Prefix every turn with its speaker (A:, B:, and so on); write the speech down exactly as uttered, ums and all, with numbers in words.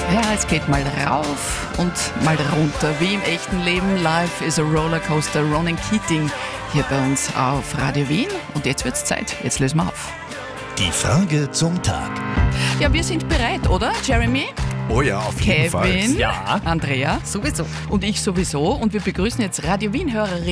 A: Ja, es geht mal rauf und mal runter, wie im echten Leben. Life is a Rollercoaster. Ronan Keating hier bei uns auf Radio Wien. Und jetzt wird's Zeit, jetzt lösen wir auf.
B: Die Frage zum Tag.
A: Ja, wir sind bereit, oder, Jeremy?
B: Oh ja, auf jeden Fall.
A: Kevin,
C: Ja.
A: Andrea
C: Sowieso.
A: und ich sowieso. Und wir begrüßen jetzt Radio Wien-Hörerinnen